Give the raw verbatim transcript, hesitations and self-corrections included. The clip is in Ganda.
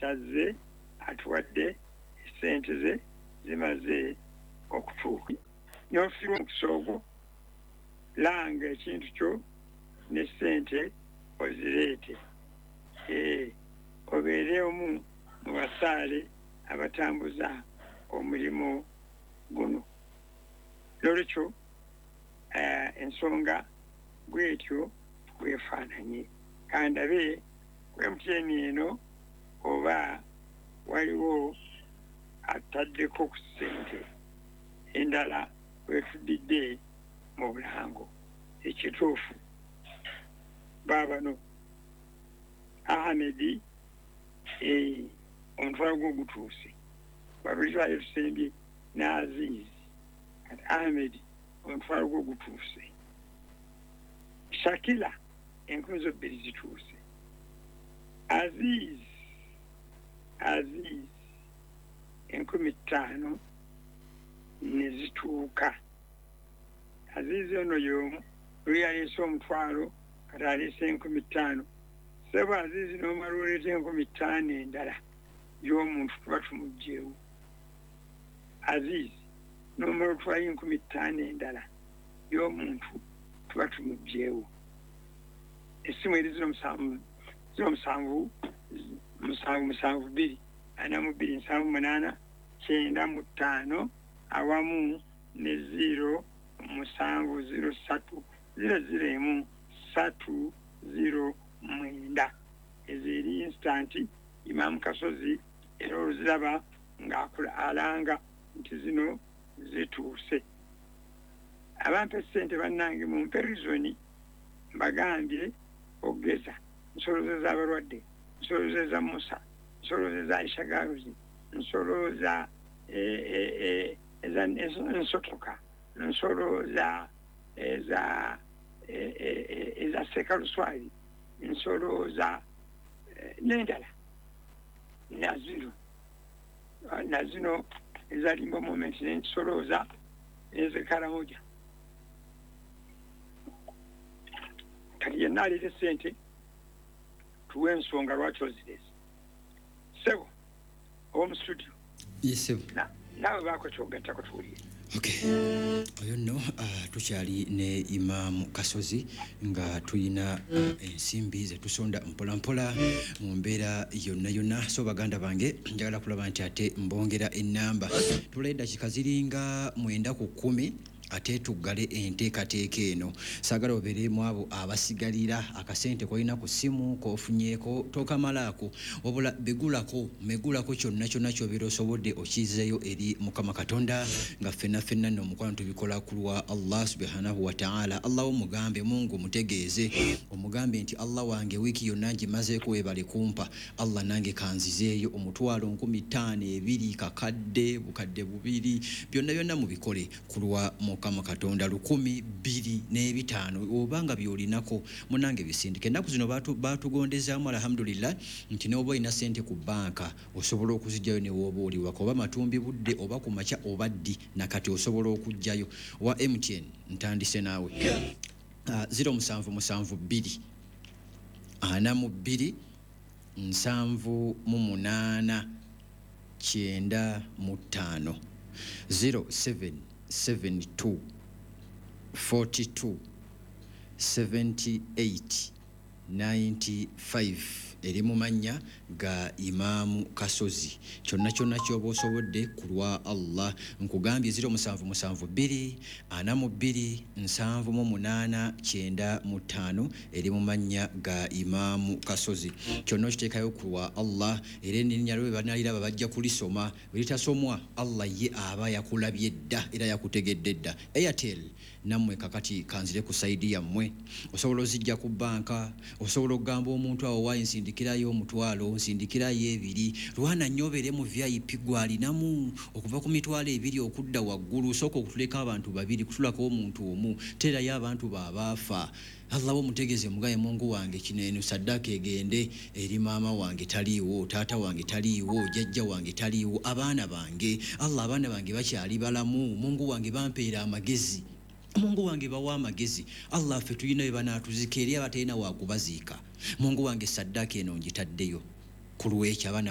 kyazze atuwadde ssente ze zimaze okutuuka n'ofiirwa omukisa ogwo langa ekintu kyo ne ssente ozireete obeere omu mu basaale abatambuza omulimu guno. Lolekyo ensonga bwetyo bwefaananye kandabe ku M T N eno oba waliwo ataddeko ku ssente endala wetuddidde mu bulango. Ekituufu baabano Ahmed omutwalo gwo gutuuse babulirayo tusembye ne Aziz kati Ahmed omutwalo gwo gutuuse Shakila enkumi zo bbiri zituuse Aziz Aziz enkumi ttaano ne zituuka. Aziz ono y'omu lwe yaleese omutwalo kati aleese enkumi ttaano. Sebo Aziz n'omala oleeta enkumi ttaano endala y'omuntu tuba tumuggyeewo. Aziz n'omala otwala enkumi ttaano endala y'omuntu tuba tumuggyeewo. Essimu eri ziro musanvu ziro musanvu musanvu musanvu bbiri ana mu bbiri nsanvu munaana kyenda mu ttaano awamu ne ziro musanvu ziro ssatu ziro ziro emu ssatu ziro mwenda. Ezo eri instanti Imam Kasozi era oluziraba ng'akula alanga nti zino zituuse. Abampa essente bannange mumpe rizoni mbagambye ogeza nsolooza abalwadde nsolooza Musa nsolooza Aisha Garuzi nsolooza ensotoka nsolooza eza eza Sekaluswali nsolooza n'endala nazino nazino ezalimba moment nensolooza ezekalamoja kati yenna alete ssente tuwe ensonga lwaki ozirese. Sebo omu studio yesebo nawe baako kyogattako tuwulire. Okay. Oyo nno uh, tukyali ne Imam Kasozi nga tuyina uh, ensimbi ze tusonda mpola mpola mu mbeera yonna yonna. So baganda bange njagala kulaba nti ate mbongera ennamba tulee dakika ziringa mwenda ku kkumi ate tuggale enteekateeka eno. Saagala obeere mu abo abasigalira akasente kolina ku ssimu k'ofunyeeko tokamalaako wabula begulako megulako kyonna kyonna ky'obeera osobodde okizzeeyo eri Mukama Katonda nga ffenna ffenna nno omukwano tubikola ku lwa Allah subhanahu wa ta'ala. Allah omugambe Mungu mutegeeze omugambe nti Allah wange wiiki yonna ngimazeeko weebale kumpa Allah nange kanzizeeyo omutwalo nkumi ttaano ebiri kakadde bukadde bubiri byonna byonna mubikole ku lwa Mukama Katonda lukumi bbiri n'ebitaano obanga byolinako munange bisindike. Ennaku zino baatugondezaamu alhamdulillah nti n'oba olina ssente ku banka osobola okuzijjayo ne wooba oliwako oba matumbi budde oba ku makya oba ddi nakati osobola okujjayo. Wa M T N ntandise naawe uh, ziro musanvu musanvu bbiri ana mu bbiri nsanvu mu munaana kyenda mu ttaano zero seven seven two forty-two seventy-eight ninety-five eri mu mannya ga Imam Kasozi. Kyonna kyonna ky'oba osobodde ku lwa Allah nkugambye ziro musanvu musanvu bbiri ana mu bbiri nsanvu mu munaana kyenda mu ttaano eri mu mannya ga Imam Kasozi. Kyonna okiteekayo ku lwa Allah era erinnya lwe banaliraba bajja kulisoma beritasomwa Allah ye aba yakulabye dda era yakutegedde dda. Airtel nammwe kakati kanzire ku saidi yammwe osobola ozijja ku banka osobola okugamba omuntu awo wayi nsindikirayo omutwalo nsindikirayo ebiri lwana nnyobere mu V I P gwalinamu okuva ku mitwalo ebiri okudda waggulu sooka okutuleka abantu babiri kutulako omuntu omu terayo abantu babaafa. Allah omutegeze mugaye Mungu wange kineno saddaka egende eri maama wange taliiwo taata wange taliiwo jjajja wange taliiwo abaana bange Allah abaana bange bakyali balamu Mungu wange bampeera amagezi Mungu wange bawa amagezi Allah ffe tuyina banaatuzika eri abatalina waakubaziika Mungu wange saddaka eno ngitaddeyo ku lw'ekyo abaana